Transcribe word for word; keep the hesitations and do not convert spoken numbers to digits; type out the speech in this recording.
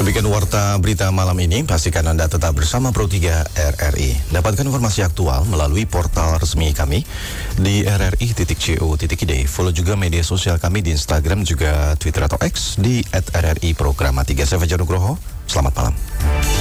Demikian warta berita malam ini, pastikan Anda tetap bersama Pro tiga R R I. Dapatkan informasi aktual melalui portal resmi kami di r r i titik co titik i d. Follow juga media sosial kami di Instagram juga Twitter atau X di at r r i programa tiga. Saya Fajar Nugroho, selamat malam.